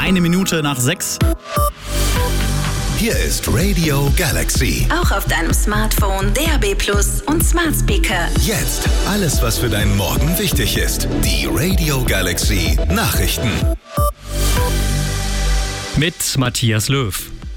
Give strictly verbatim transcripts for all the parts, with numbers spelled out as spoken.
Eine Minute nach sechs. Hier ist Radio Galaxy. Auch auf deinem Smartphone, D A B Plus und Smart Speaker. Jetzt alles, was für deinen Morgen wichtig ist. Die Radio Galaxy Nachrichten. Mit Matthias Löw.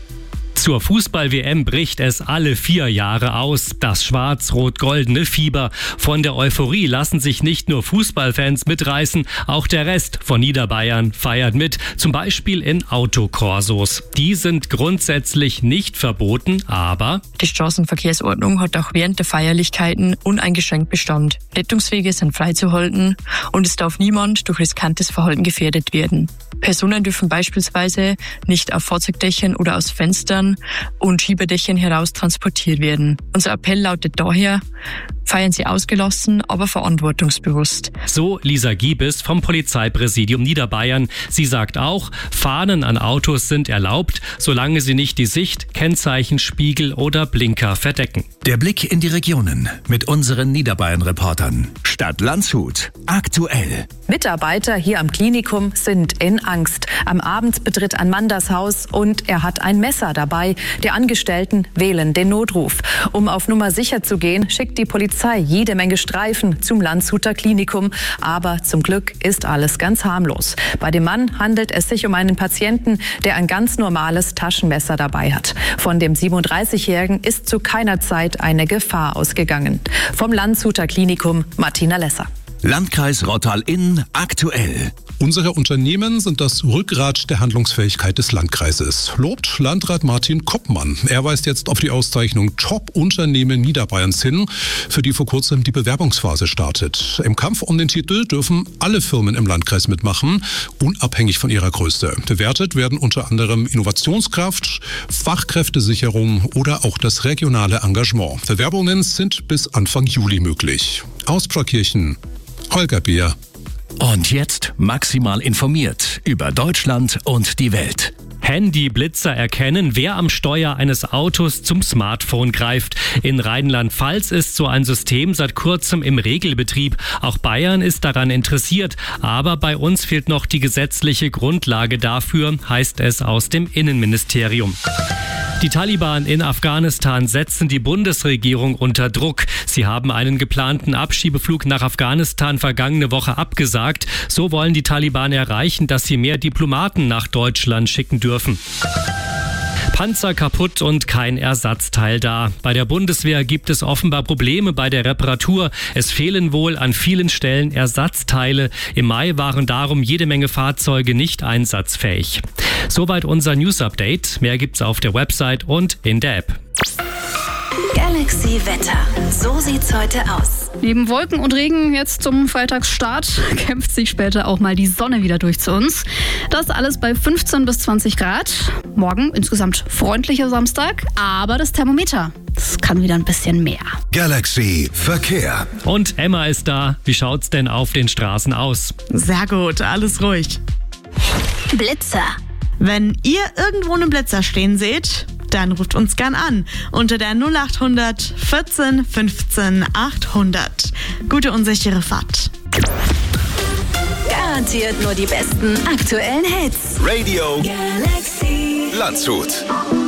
Zur Fußball-W M bricht es alle vier Jahre aus. Das schwarz-rot-goldene Fieber. Von der Euphorie lassen sich nicht nur Fußballfans mitreißen, auch der Rest von Niederbayern feiert mit. Zum Beispiel in Autokorsos. Die sind grundsätzlich nicht verboten, aber die Straßenverkehrsordnung hat auch während der Feierlichkeiten uneingeschränkt Bestand. Rettungswege sind freizuhalten und es darf niemand durch riskantes Verhalten gefährdet werden. Personen dürfen beispielsweise nicht auf Fahrzeugdächern oder aus Fenstern und Schieberdächern heraus transportiert werden. Unser Appell lautet daher: Feiern Sie ausgelassen, aber verantwortungsbewusst. So Lisa Giebes vom Polizeipräsidium Niederbayern. Sie sagt auch, Fahnen an Autos sind erlaubt, solange sie nicht die Sicht, Kennzeichen, Spiegel oder Blinker verdecken. Der Blick in die Regionen mit unseren Niederbayern-Reportern. Stadt Landshut. Aktuell. Mitarbeiter hier am Klinikum sind in Angst. Am Abend betritt ein Mann das Haus und er hat ein Messer dabei. Die Angestellten wählen den Notruf. Um auf Nummer sicher zu gehen, schickt die Polizei jede Menge Streifen zum Landshuter Klinikum. Aber zum Glück ist alles ganz harmlos. Bei dem Mann handelt es sich um einen Patienten, der ein ganz normales Taschenmesser dabei hat. Von dem siebenunddreißigjährigen ist zu keiner Zeit eine Gefahr ausgegangen. Vom Landshuter Klinikum Martina Lesser. Landkreis Rottal-Inn aktuell. Unsere Unternehmen sind das Rückgrat der Handlungsfähigkeit des Landkreises, lobt Landrat Martin Koppmann. Er weist jetzt auf die Auszeichnung Top-Unternehmen Niederbayerns hin, für die vor kurzem die Bewerbungsphase startet. Im Kampf um den Titel dürfen alle Firmen im Landkreis mitmachen, unabhängig von ihrer Größe. Bewertet werden unter anderem Innovationskraft, Fachkräftesicherung oder auch das regionale Engagement. Bewerbungen sind bis Anfang Juli möglich. Aus Pfarrkirchen, Holger Beer. Und jetzt maximal informiert über Deutschland und die Welt. Handyblitzer erkennen, wer am Steuer eines Autos zum Smartphone greift. In Rheinland-Pfalz ist so ein System seit kurzem im Regelbetrieb. Auch Bayern ist daran interessiert. Aber bei uns fehlt noch die gesetzliche Grundlage dafür, heißt es aus dem Innenministerium. Die Taliban in Afghanistan setzen die Bundesregierung unter Druck. Sie haben einen geplanten Abschiebeflug nach Afghanistan vergangene Woche abgesagt. So wollen die Taliban erreichen, dass sie mehr Diplomaten nach Deutschland schicken dürfen. Panzer kaputt und kein Ersatzteil da. Bei der Bundeswehr gibt es offenbar Probleme bei der Reparatur. Es fehlen wohl an vielen Stellen Ersatzteile. Im Mai waren darum jede Menge Fahrzeuge nicht einsatzfähig. Soweit unser News-Update. Mehr gibt's auf der Website und in der App. Galaxy Wetter. So sieht's heute aus. Neben Wolken und Regen jetzt zum Freitagsstart kämpft sich später auch mal die Sonne wieder durch zu uns. Das alles bei fünfzehn bis zwanzig Grad. Morgen insgesamt freundlicher Samstag, aber das Thermometer, das kann wieder ein bisschen mehr. Galaxy Verkehr. Und Emma ist da. Wie schaut's denn auf den Straßen aus? Sehr gut, alles ruhig. Blitzer. Wenn ihr irgendwo einen Blitzer stehen seht, dann ruft uns gern an unter der null acht hundert vierzehn fünfzehn achthundert. Gute unsichere Fahrt. Garantiert nur die besten aktuellen Hits. Radio Galaxy Landshut.